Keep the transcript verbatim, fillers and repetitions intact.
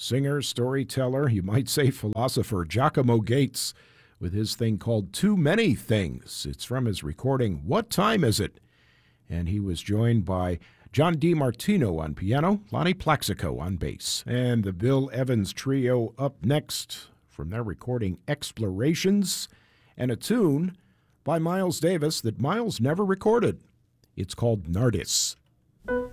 Singer, storyteller, you might say philosopher, Giacomo Gates, with his thing called Too Many Things. It's from his recording, What Time Is It? And he was joined by John DiMartino on piano, Lonnie Plaxico on bass. And the Bill Evans Trio up next from their recording Explorations, and a tune by Miles Davis that Miles never recorded. It's called Nardis.